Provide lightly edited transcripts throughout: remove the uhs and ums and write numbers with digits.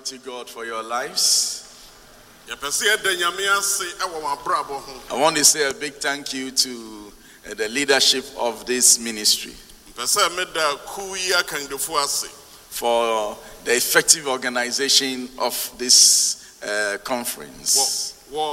to God for your lives. I want to say a big thank you to the leadership of this ministry for the effective organization of this conference.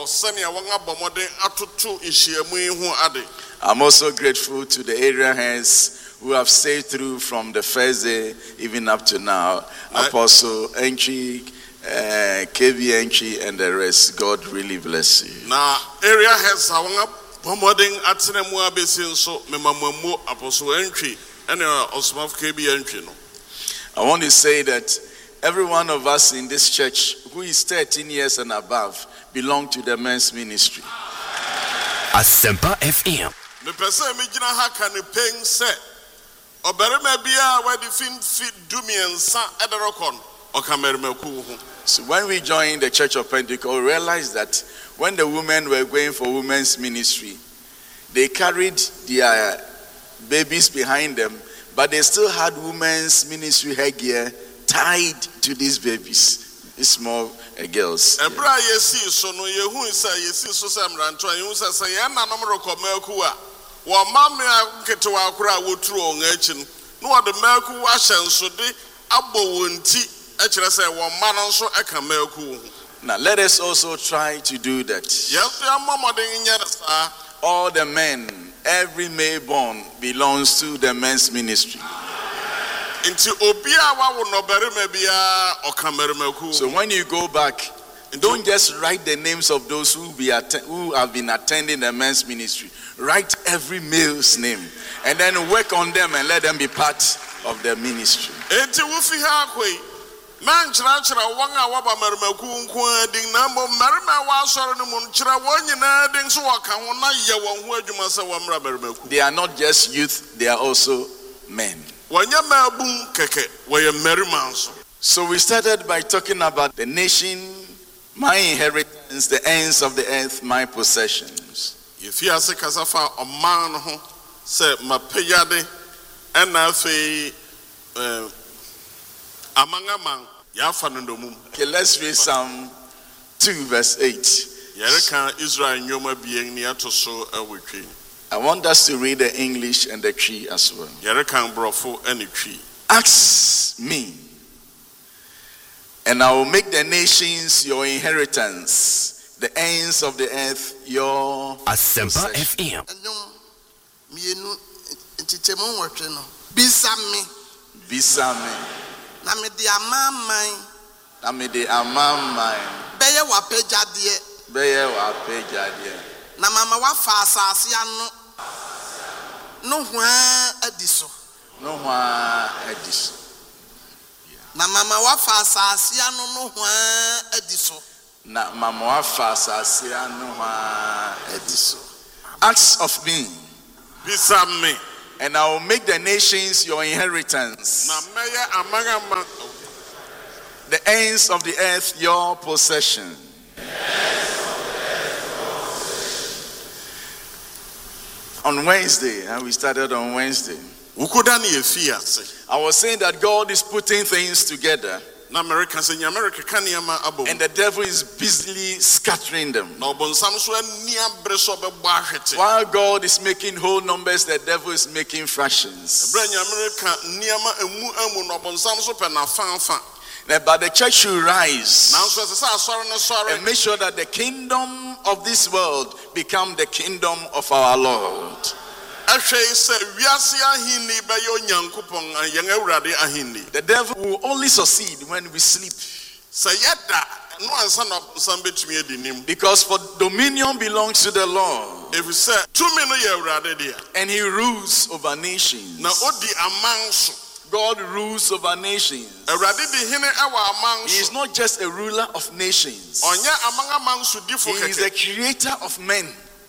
I'm also grateful to the area heads who have stayed through from the first day even up to now. Apostle Entry, KB Entry, and the rest. God really bless you. Now, area heads are promoting at Cinemua Basin, so Memamu, Apostle Entry, and also KB Entry. I want to say that every one of us in this church who is 13 years and above belong to the men's ministry. Asempa FM. The person Mijina Haka ni paying set. Oberema bia where the fin fit do me and sa ederokon okamermeku. So when we joined the Church of Pentecost, we realized that when the women were going for women's ministry, they carried their babies behind them, but they still had women's ministry headgear tied to these babies, these small girls. Ebra yesi so no yehu isa yesi so samranto yehu sa ye nanom rekomeku a wo mame ketewa akura wotru on achi no wo de meku ahye nso de abo wonti e kire say wo ma no nso e ka meku. Now let us also try to do that. Yes, all the men, every male born belongs to the men's ministry. So when you go back, don't just write the names of those who have been attending the men's ministry. Write every male's name and then work on them and let them be part of the ministry. They are not just youth, they are also men. So we started by talking about the nation, my inheritance, the ends of the earth, my possessions. Okay, let's read Psalm 2 verse 8. I want us to read the English and the tree as well. Ask me, and I will make the nations your inheritance, the ends of the earth your Asempa FM. Bisa me. Na me de amamman. Na me de amamman. Beye wa pejade. Beye wa pejade. Na mama wa fa asase ano. No hwa adiso. No hwa adiso. Na mama wa fa asase ano no hwa adiso. Na mama wa fa asase ano hwa adiso. Ask of me. Bisa me. And I will make the nations your inheritance. The ends of the earth your possession. On Wednesday, and we started on Wednesday, I was saying that God is putting things together. And the devil is busily scattering them. While God is making whole numbers, the devil is making fractions. But the church should rise and make sure that the kingdom of this world become the kingdom of our Lord. The devil will only succeed when we sleep. Because for dominion belongs to the Lord. And he rules over nations. God rules over nations. He is not just a ruler of nations. He is the creator of men.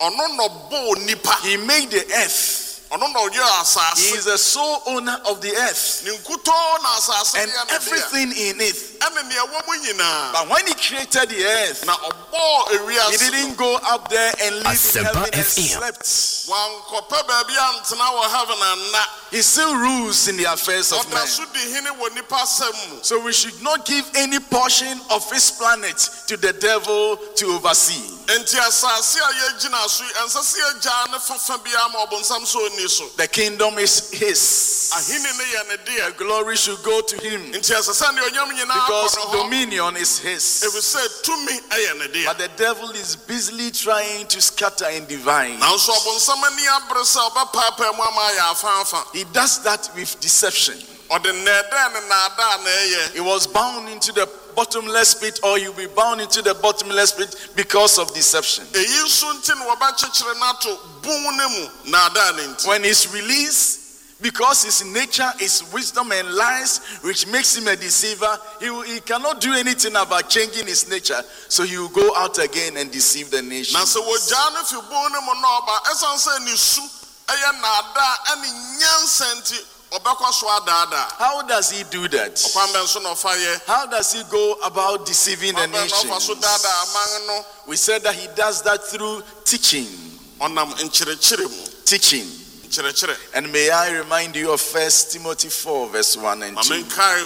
He made the earth. He is the sole owner of the earth and everything in it. But when he created the earth, he didn't go up there and live in heaven and slept. He still rules in the affairs of men. So we should not give any portion of his planet to the devil to oversee. The kingdom is his. The glory should go to him. Because dominion is his. But the devil is busily trying to scatter and divide. He does that with deception. He was bound into the bottomless pit, or he'll be bound into the bottomless pit because of deception. When he's released, because his nature is wisdom and lies, which makes him a deceiver, he cannot do anything about changing his nature. So he will go out again and deceive the nation. How does he do that? How does he go about deceiving the nation? We said that he does that through teaching. Teaching. And may I remind you of 1 Timothy 4 verse 1 and 2.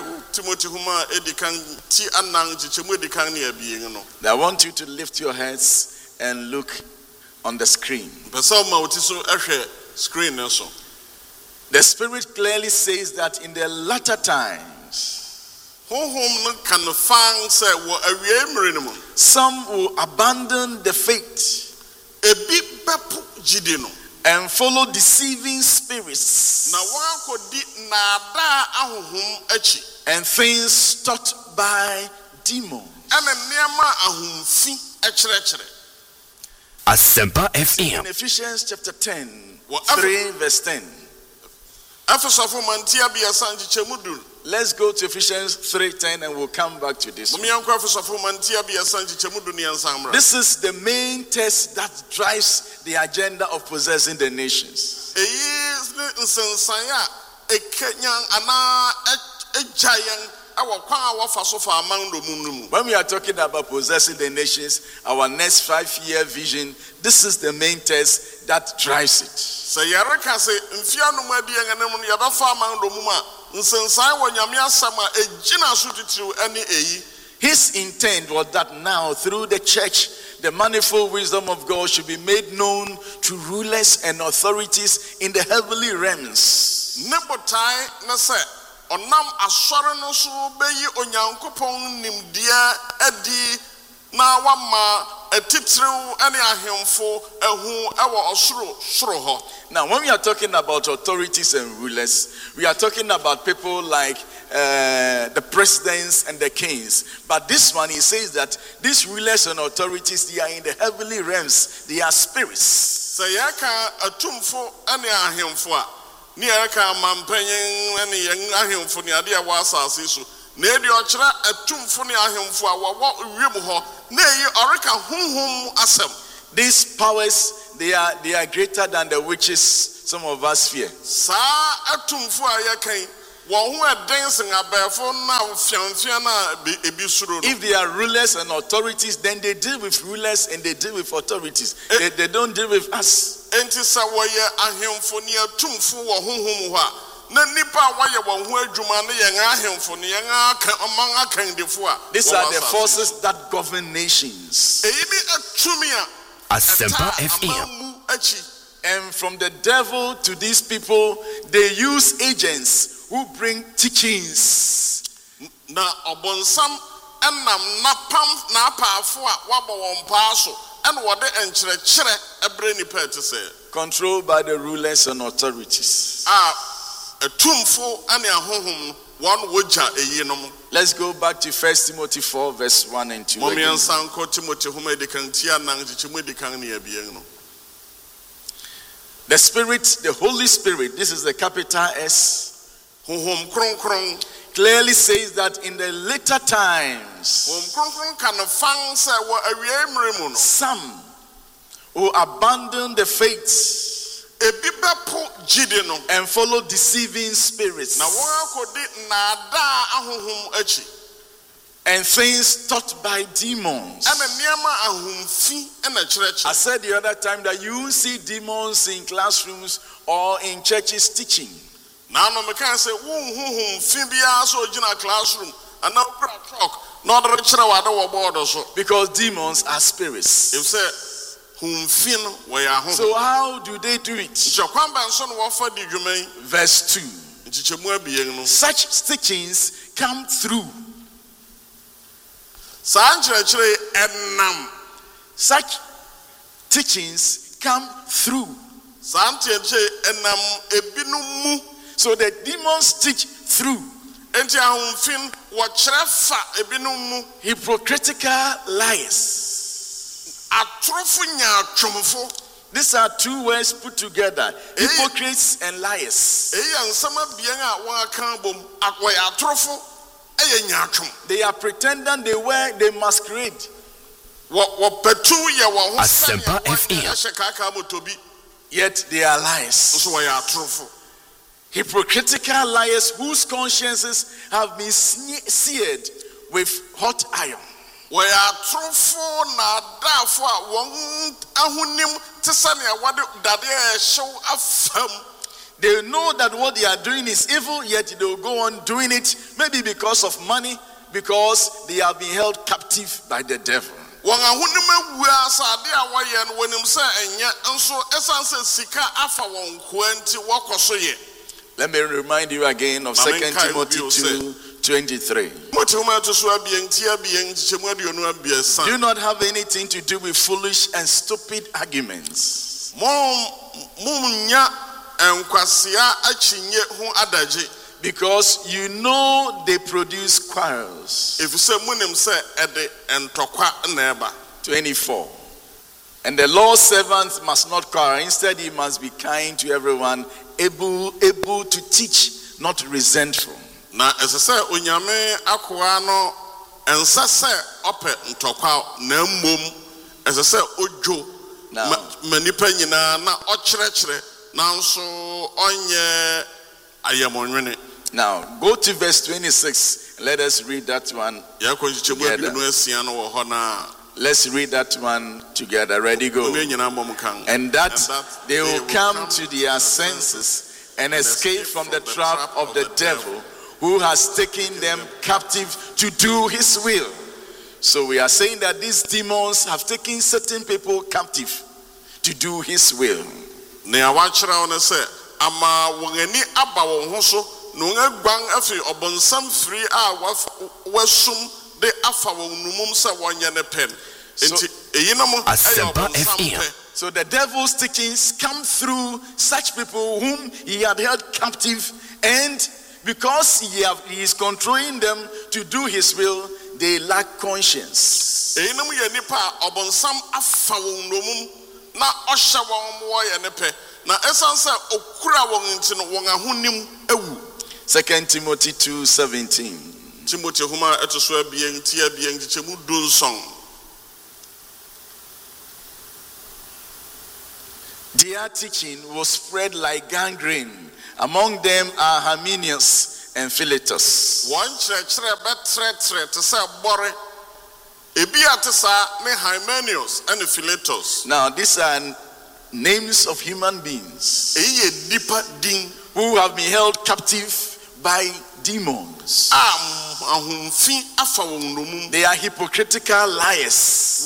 I want you to lift your heads and look on the screen. The Spirit clearly says that in the latter times, some will abandon the faith and follow deceiving spirits and things taught by demons. Asempa FM. In Ephesians chapter 10, 3 verse 10. Let's go to Ephesians 3:10 and we'll come back to this. This is the main test that drives the agenda of possessing the nations. When we are talking about possessing the nations, our next 5-year vision, this is the main test that drives it. His intent was that now, through the church, the manifold wisdom of God should be made known to rulers and authorities in the heavenly realms. Now, when we are talking about authorities and rulers, we are talking about people like the presidents and the kings. But this one, he says that these rulers and authorities, they are in the heavenly realms. They are spirits. These powers, they are greater than the witches some of us fear. If they are rulers and authorities, then they deal with rulers and they deal with authorities. They don't deal with us. These are the forces that govern nations. Asempa FM. And from the devil to these people, they use agents who bring teachings. Controlled by the rulers and authorities. Let's go back to 1 Timothy 4 verse 1 and 2 again. The Spirit, the Holy Spirit, this is the capital S, clearly says that in the later times, some will abandon the faith and follow deceiving spirits and things taught by demons. I said the other time that you see demons in classrooms or in churches teaching. Now no can say who fibia so jina classroom and now chalk not the lecturer wada board also. Because demons are spirits. If say whom fin where ya home. So how do they do it? Verse 2. Such teachings come through. Such teachings come through. So the demons teach through hypocritical liars. These are two words put together, hypocrites and liars. They are pretending, they masquerade. Asempa FM. Yet they are liars. Hypocritical liars whose consciences have been seared with hot iron. They know that what they are doing is evil, yet they will go on doing it, maybe because of money, because they have been held captive by the devil. Let me remind you again of 2 Timothy 2:23. Do not have anything to do with foolish and stupid arguments, because you know they produce quarrels. 24. And the Lord's servant must not quarrel. Instead, he must be kind to everyone, able to teach, not resentful. Na esese onyame akoa no ensese ope ntokwa na mmom esese ojo manipa nyina na okyerɛkyerɛ nanso onye ayamonwene. Now go to verse 26. Let us read that one together. Let's read that one together. Ready, go. And that they will come to their senses and escape from the trap of the devil, who has taken them captive to do his will. So we are saying that these demons have taken certain people captive to do his will. So the devil's teachings come through such people whom he had held captive, and because he is controlling them to do his will, they lack conscience. Second Timothy 2:17. Their teaching was spread like gangrene. Among them are Hymenaeus and Philetus. Now these are names of human beings who have been held captive by demons. They are hypocritical liars,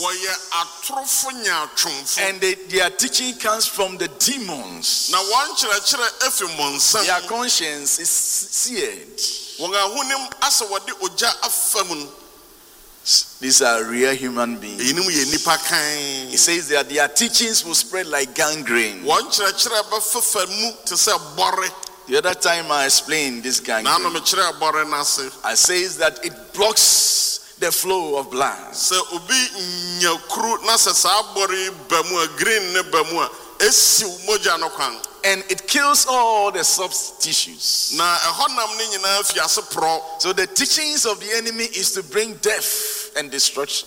and their teaching comes from the demons. Their conscience is seared. These are real human beings. It says that their teachings will spread like gangrene. The other time I explained this gangrene, I says that it blocks the flow of blood. And it kills all the soft tissues. So the teachings of the enemy is to bring death and destruction.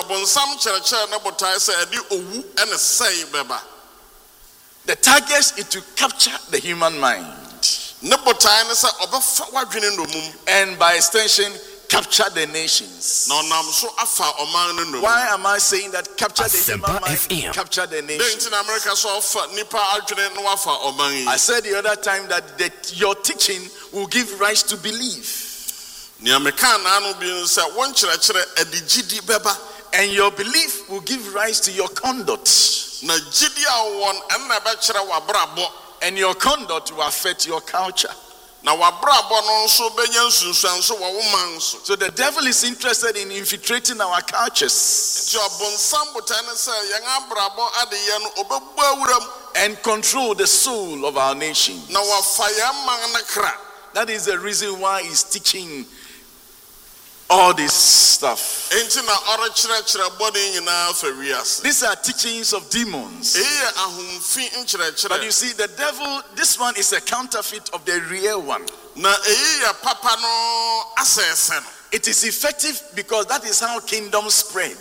The target is to capture the human mind, and by extension capture the nations. Na onam so afa oman no no. Why am I saying that capture the Asempa human mind, FM. capture the Den nations? tin America so afa nipa adwene no afa oman yi. I said the other time that your teaching will give rise to belief. Ni America na anu bi nsa won kyerɛkyerɛ adigidi bɛba. And your belief will give rise to your conduct. Na gidi a won ɛna bɛkyerɛ wabrabɔ. And your conduct will affect your culture. Na wabrabɔ no nso bɛnya nsunsuan so wɔ wo man so. So the devil is interested in infiltrating our cultures Ti ɔbonsam botan ne sɛ yɛn abrabɔ adeyɛ no ɔbɛbu awuram and control the soul of our nation. na wafa yɛn man ne kra. That is the reason why he's teaching all this stuff. Enti na ɔrekyerɛkyerɛ bɔne nyinaa fa wiase. These are teachings of demons. Eyi yɛ ahomfi But nkyerɛkyerɛ. you see, the devil, this one is a counterfeit of the real one. Na eyi yɛ papa no asɛesɛ no. It is effective because that is how kingdoms spread.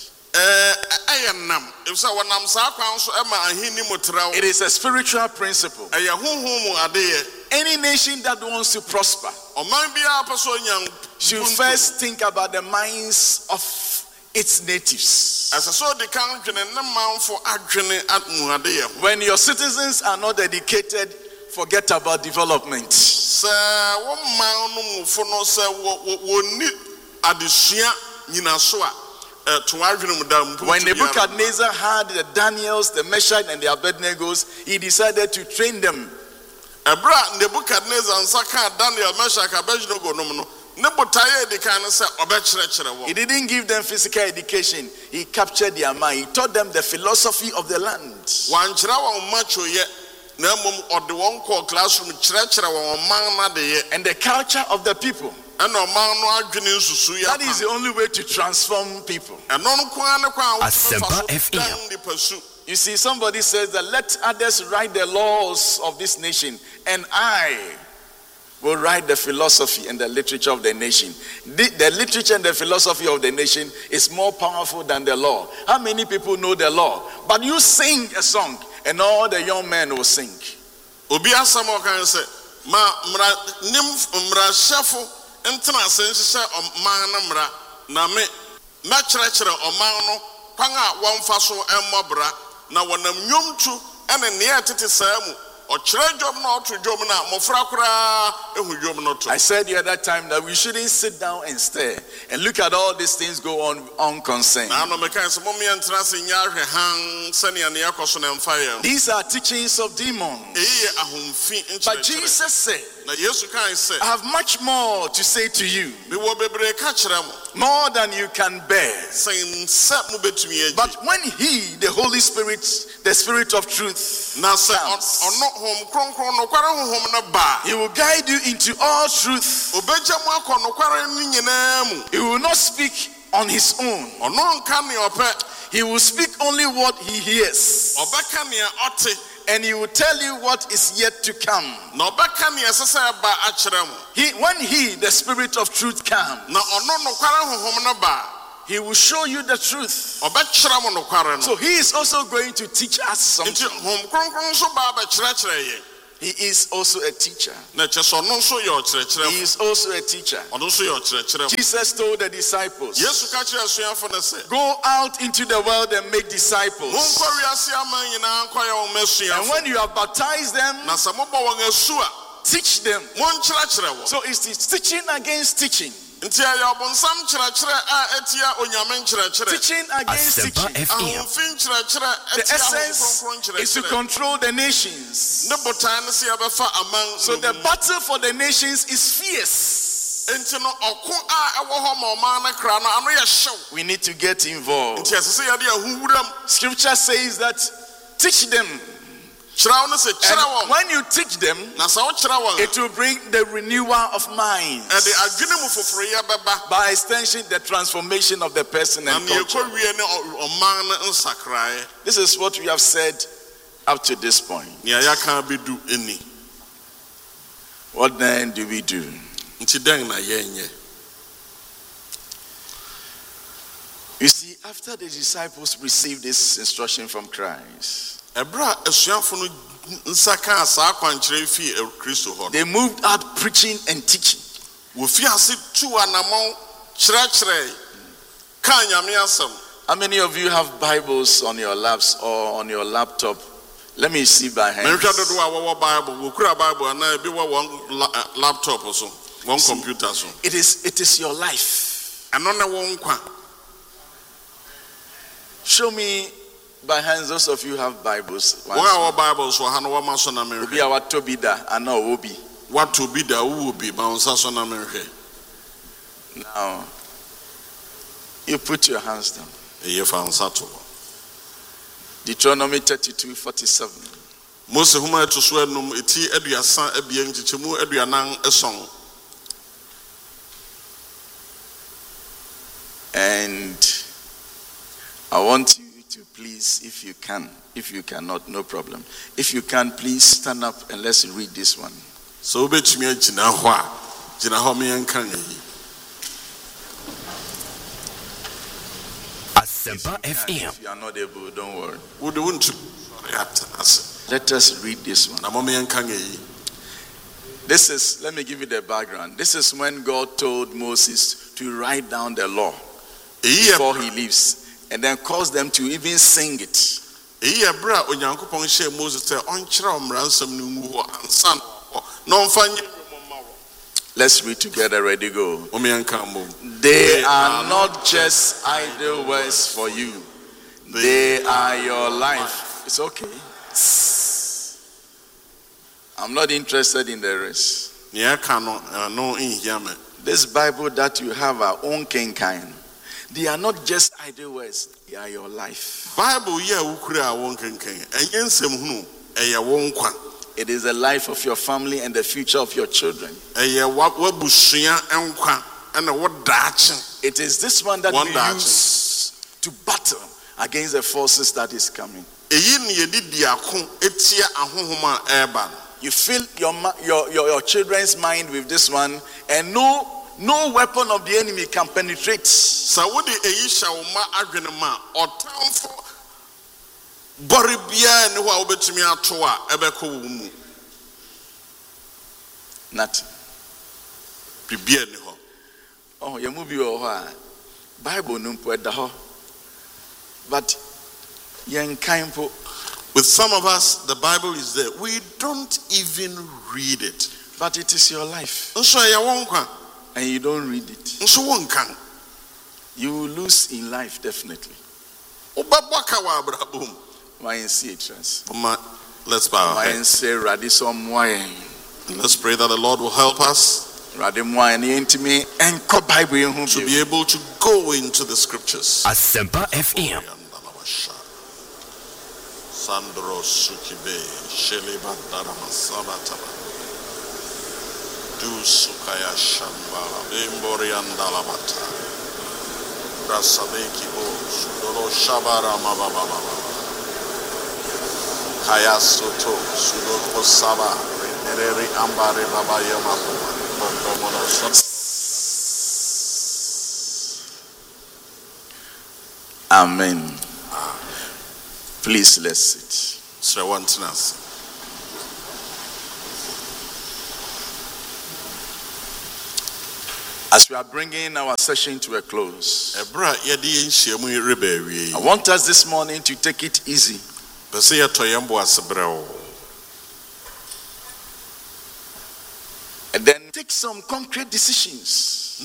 Ɛyɛ nam. Efisɛ wɔnam saa kwan so ɛma ahenni mu trɛw. It is a spiritual principle. Ɛyɛ honhom mu adeɛ. Any nation that wants to prosper Ɔman biara pɛ sɛ ɔnya should buntu. first think about the minds of its natives. Ɛsɛ sɛ ɔde kan dwene ne manfo adwene mu adeɛ ho. When your citizens are not educated, forget about development. Sɛ wo man no mufo no sɛ wɔnni adesua nyina so a to adwene mu da mpu. When Nebuchadnezzar had the Daniels, the Meshach, and the Abednegos, he decided to train them. Ebra Nebuchadnezzar nsa ka Daniel, Meshach, Abednego nom no ne botae edi kan sɛ ɔbɛkyerɛkyerɛ He wɔn. didn't give them physical education. He captured their mind. He taught them the philosophy of the land. Wankyerɛ wɔn machoyɛ na mmom ɔde wɔn kɔɔ classroom kyerɛkyerɛ wɔn ɔman n'adeyɛ And the culture of the people. ɛna ɔman no adwene nsusu yɛ. That is the only way to transform people. Ɛno no kwan ne kwan a Asempa wɔfa so FM. dan nipa su. You see, somebody says that let others write the laws of this nation, and I will write the philosophy and the literature of the nation. The literature and the philosophy of the nation is more powerful than the law. How many people know the law? But you sing a song, and all the young men will sing. Obi asɛm a ɔkan sɛ ma mmarahyɛfo ntena ase nhyehyɛ ɔman no mmara na mɛkyerɛkyerɛ ɔman no kwan a wɔmfa so mmɔbra na wɔnam nnwomtu ɛne nea ɛtete saa mu ɔkyerɛ dwom na ɔto dwom na mmɔfra koraa ehu dwom no to. I said the other time that we shouldn't sit down and stare and look at all these things go on unconcerned. Na ano meka sɛ mommea ntena ase nyɛ ahwɛ hann sɛnea nea ɛkɔ so na ɛmfa yɛn. These are teachings of demons. Eyi yɛ ahomfi But nkyerɛkyerɛ. Jesus said, Na Yesu kae sɛ I have much more to say to you, mewɔ bebree ka kyerɛ mo more than you can bear. sɛ nsɛ mobɛtumi agye. But when he, the Holy Spirit, the Spirit of truth, Na sɛ comes, ɔno hom kronkron nokware honhom no ba he will guide you into all truth. obɛgya mu akɔ nokware no nyinaa mu. He will not speak on his own. Ɔno nka nea ɔpɛ. He will speak only what he hears. Ɔbɛka nea ɔte And he will tell you what is yet to come. na ɔbɛka nea ɛsɛ sɛ ɛba akyerɛ mo. When he, the Spirit of truth, comes, Na ɔno nokware honhom no ba he will show you the truth. ɔbɛkyerɛ mo nokware no. So he is also going to teach us something. Nti hom kronkron nso ba bɛkyerɛkyerɛ yɛn. He is also a teacher. Na kyerɛ sɛ ɔno nso yɛ ɔkyerɛkyerɛfo. He is also a teacher. Ɔno nso yɛ ɔkyerɛkyerɛfo. Jesus told the disciples, Yesu ka kyerɛ asuafo no sɛ go out into the world and make disciples. monkɔ wiase aman nyinaa nkɔyɛ wɔn And asuafo. when you have baptized them, Na sɛ mobɔ wɔn asu a teach them. monkyerɛkyerɛ wɔn. So it's teaching against teaching. Nti ɛyɛ ɔbonsam kyerɛkyerɛ a ɛtia onyame nkyerɛkyerɛ. Teaching against Asempa teaching. FM. Ahomfi nkyerɛkyerɛ The ɛtia essence ahonkronkron is to nkyerɛkyerɛ. control the nations. Ne botan ne sɛ yɛbɛfa aman So the no mu. battle for the nations is fierce. Nti no ɔko a ɛwɔ hɔ ma ɔman no kra no ano yɛ hyew. We need to get involved. Nti ɛsɛ sɛ yɛde ahuhuram. Scripture says that teach them. Kyerɛ wo no sɛ kyerɛ And wɔn. when you teach them, Na sɛ wokyerɛ wɔn it will bring the renewal of minds. ɛde adwene mu foforoyɛ bɛba. By extension, the transformation of the person Na and nea culture. ɛkɔ wie ne ɔman no nsakraeɛ. This is what we have said up to this point. Nea yɛaka bɛdu ani. What then do we do? Nti dɛn na yɛnyɛ? You see, after the disciples received this instruction from Christ, Ɛberɛ a asuafo no nsa kaa saa akwankyerɛ fii Kristo hɔ no, they moved out preaching and teaching. Wofiase tu anamon chere kan nyame asem. How many of you have Bibles on your laps or on your laptop? Let me see by hand. Menhwa dodo a wo Bible, wo kura Bible na bi wo laptop so, one computer so. It is your life. Ano na wo nkwa. Show me by hands those of you who have Bibles. Wo our Bibles so ha no wo maso na menhwe. Obi a wato bi da ana obi. Wato bi da wo bi ma onsa so na menhwe. Now you put your hands down. Deuteronomy 32:47. Mose huma eto so enum eti aduasa abie nchichemu aduanan eson. And I want you to please, if you can, if you cannot, no problem. If you can, please stand up and let's read this one. So betumi agina ho me enkan yi. Asempa FM. If you are not able, don't worry. Wo de wontu Let us read this one. na mo me enkan yi. This is, let me give you the background. This is when God told Moses to write down the law before he leaves, and then cause them to even sing it. Eyi ebra onyankopon hye Moses say onkyere omransam no ngu ho ansan no mfanye. Let's read together. Ready, go. Mo me enkan mo. They are not just idle words for you. They are your life. It's okay. I'm not interested in the rest. This Bible that you have our own kind. They are not just idle words. They are your life. Bible yeah ukura won kenken. Enyensem hunu eye won kwa. It is the life of your family and the future of your children. Eye wabusua enkwa na wodache. It is this one that we use to battle against the forces that is coming. Eyi ne yedi diako etia ahohoma eba. You fill your children's mind with this one, and no weapon of the enemy can penetrate. Sa wodi eyi sha wo ma adwene ma otamfo boribia ne ho a wobetumi ato a ebeko wo mu. Nothing. Bibia ne ho. Oh, you move your Bible no da ho. But yen kaimpo. With some of us, the Bible is there. We don't even read it. But it is your life. And you don't read it. You will lose in life, definitely. Let's bow our heads. Let's pray that the Lord will help us to be able to go into the scriptures. Asempa FM. Sandro Sukibe, Sheliba Darama Sabataba, Du Sukaya Shambala, Bimboriandalabata, Rasabeki Bo, Sudolo Shabara Mababa, Kaya Soto, Sudoko Saba, Nereri Ambare Baba Yama, Amen. Please let's sit. As we are bringing our session to a close, I want us this morning to take it easy. And then take some concrete decisions.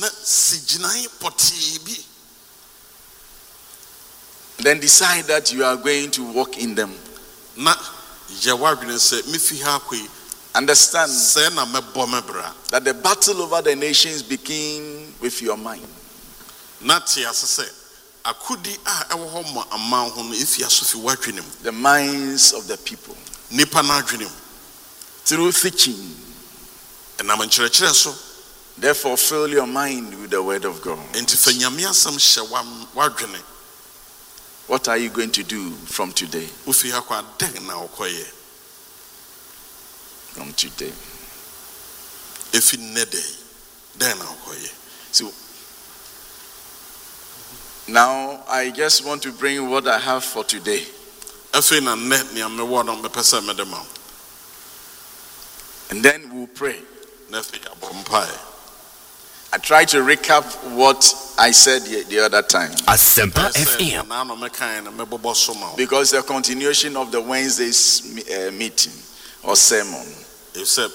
Then decide that you are going to walk in them. Understand that the battle over the nations begins with your mind. The minds of the people. Through teaching. Therefore, fill your mind with the word of God. What are you going to do from today? From today. So now I just want to bring what I have for today. And then we'll pray. I try to recap what I said the other time. Asempa FM. Because the continuation of the Wednesday's meeting or sermon. So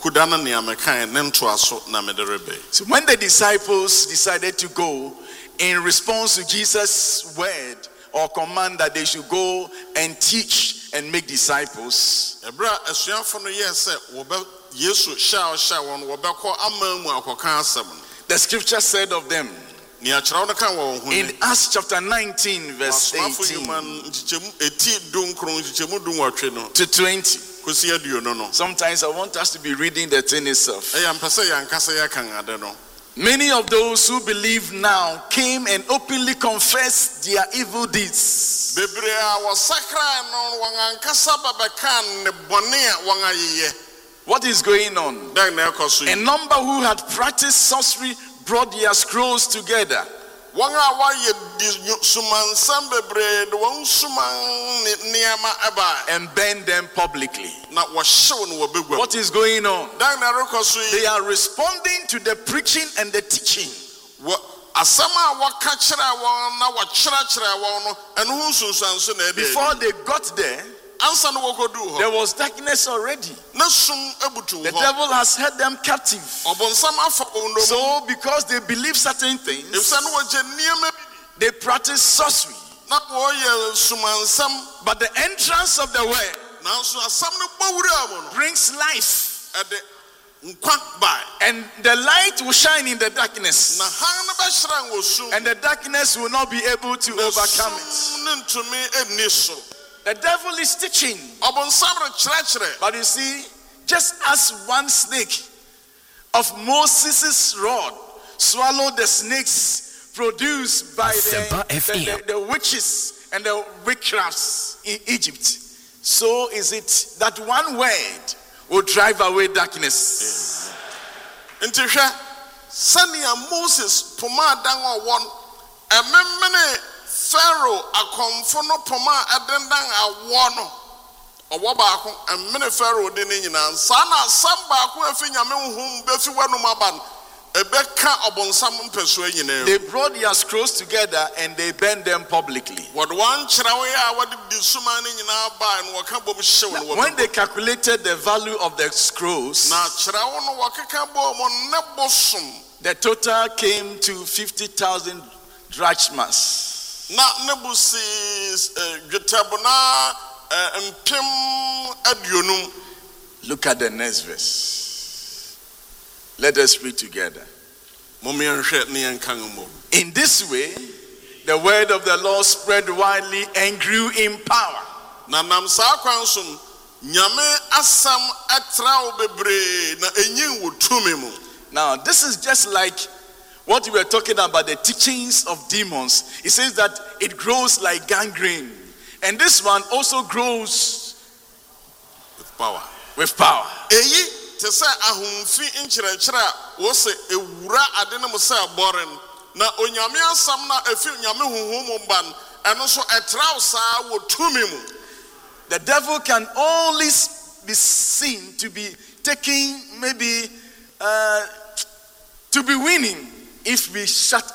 when the disciples decided to go in response to Jesus' word or command that they should go and teach and make disciples, the scripture said of them in Acts chapter 19 verse 18 to 20. Sometimes I want us to be reading the thing itself. Many of those who believe now came and openly confessed their evil deeds. What is going on? A number who had practiced sorcery brought their scrolls together and burned them publicly. What is going on? They are responding to the preaching and the teaching. Before they got there, there was darkness already. The devil has held them captive. So because they believe certain things, they practice sorcery. But the entrance of the word brings life. And the light will shine in the darkness. And the darkness will not be able to overcome it. The devil is teaching. But you see, just as one snake of Moses' rod swallowed the snakes produced by the witches and the witchcrafts in Egypt, so is it that one word will drive away darkness. Moses Pharaoh akomfono poma adendan awono owobaako emene Pharaoh de nyina sana samba ko afi nyame hum befi wanum aban ebeka obonsam mpeso nyina. They brought their scrolls together and they burned them publicly. When they calculated the value of the scrolls, the total came to 50,000 drachmas. Look at the next verse. Let us read together. In this way, the word of the Lord spread widely and grew in power. Now, this is just like what we were talking about, the teachings of demons. It says that it grows like gangrene. And this one also grows with power. With power. The devil can only be seen to be taking, maybe to be winning, if we shut